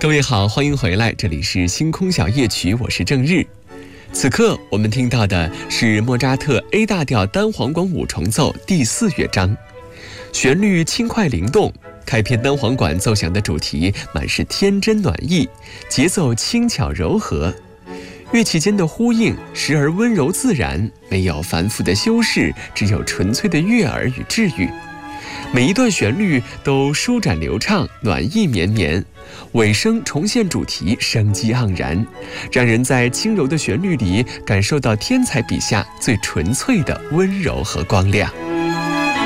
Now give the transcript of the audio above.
各位好，欢迎回来，这里是星空小夜曲，我是郑日。此刻我们听到的是莫扎特 A 大调单簧管五重奏第4乐章，旋律轻快灵动，开篇单簧管奏响的主题满是天真暖意，节奏轻巧柔和，乐器间的呼应时而温柔自然，没有繁复的修饰，只有纯粹的悦耳与治愈。每一段旋律都舒展流畅，暖意绵绵，尾声重现主题，生机盎然，让人在轻柔的旋律里感受到天才笔下最纯粹的温柔和光亮。